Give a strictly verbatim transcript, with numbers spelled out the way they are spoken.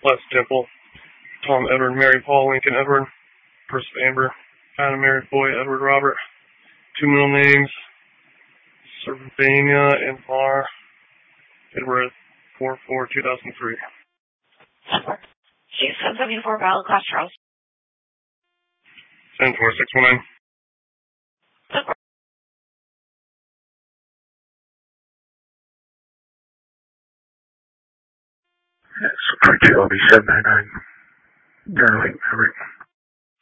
Les Dimple, Tom Edward, Mary Paul, Lincoln Edward, Chris Amber, Adam Mary Boy, Edward Robert. Two middle names, Servania and Mar, Edward four four two thousand three. She's seven seventy-four valid class Charles. seven four six one nine. That's three two L B seven nine nine. Darling, Everett.